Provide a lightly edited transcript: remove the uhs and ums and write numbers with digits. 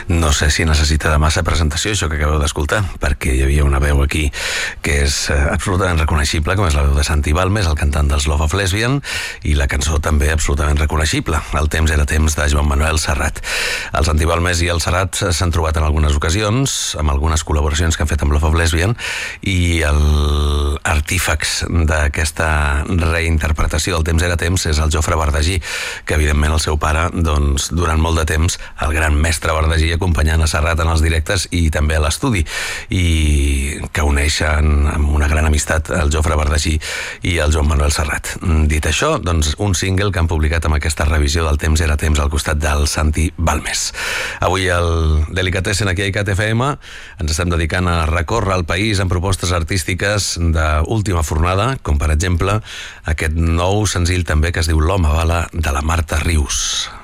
No sé si necessita de massa presentació això que acabeu d'escoltar, perquè hi havia una veu aquí que és absolutament reconeixible, com és la veu de Santi Balmes, el cantant dels Love of Lesbian, i la cançó també absolutament reconeixible, El temps era temps, de Joan Manuel Serrat. El Santi Balmes i el Serrat s'han trobat en algunes ocasions, amb algunes col·laboracions que han fet amb Love of Lesbian, i l'artífex d'aquesta reinterpretació del temps era temps és el Jofre Bardagí, que evidentment el seu pare, doncs, durant molt de temps, el gran mestre Bardagí acompanyant a Serrat en els directes i també a l'estudi, i que uneixen amb una gran amistat el Jofre Bardagí i el Joan Manuel Serrat. Dit això, doncs, un single que han publicat amb aquesta revisió del Temps era temps al costat del Santi Balmes. Avui al Delicatessen aquí a ICAT FM ens estem dedicant a recórrer el país amb propostes artístiques d'última fornada, com per exemple aquest nou senzill també que es diu L'home bala, de la Marta Rius.